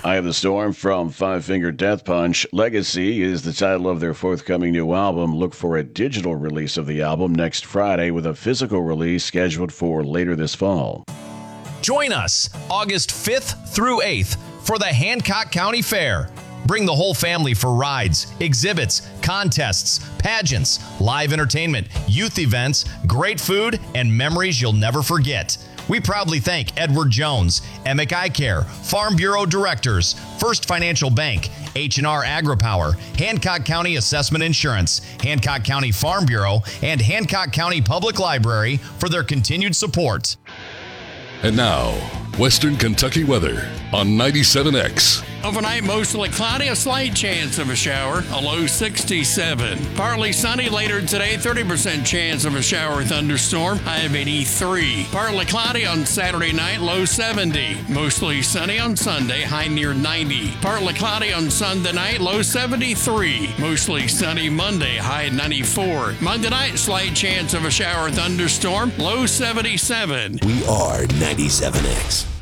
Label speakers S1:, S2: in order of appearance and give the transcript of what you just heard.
S1: Eye of the Storm from Five Finger Death Punch. Legacy is the title of their forthcoming new album. Look for a digital release of the album next Friday with a physical release scheduled for later this fall.
S2: Join us August 5th through 8th for the Hancock County Fair. Bring the whole family for rides, exhibits, contests, pageants, live entertainment, youth events, great food, and memories you'll never forget. We proudly thank Edward Jones, Emic Eye Care, Farm Bureau Directors, First Financial Bank, H&R AgriPower, Hancock County Assessment Insurance, Hancock County Farm Bureau, and Hancock County Public Library for their continued support.
S3: And now, Western Kentucky weather on 97X.
S4: Overnight, mostly cloudy, a slight chance of a shower, a low 67. Partly sunny later today, 30% chance of a shower or thunderstorm, high of 83. Partly cloudy on Saturday night, low 70. Mostly sunny on Sunday, high near 90. Partly cloudy on Sunday night, low 73. Mostly sunny Monday, high 94. Monday night, slight chance of a shower or thunderstorm, low 77.
S5: We are 97X.